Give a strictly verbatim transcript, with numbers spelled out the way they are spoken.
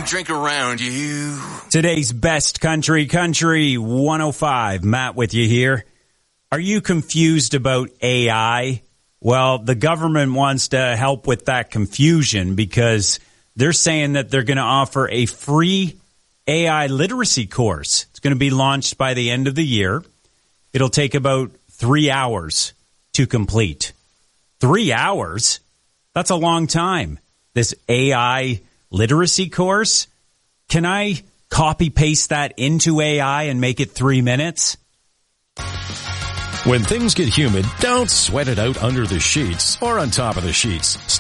don't drink around you. Today's best country, country one oh five. Matt with you here. Are you confused about A I? Well, the government wants to help with that confusion because they're saying that they're going to offer a free A I literacy course. It's going to be launched by the end of the year. It'll take about three hours to complete. Three hours? That's a long time. This A I literacy course? Can I copy paste that into A I and make it three minutes? When things get humid, don't sweat it out under the sheets or on top of the sheets.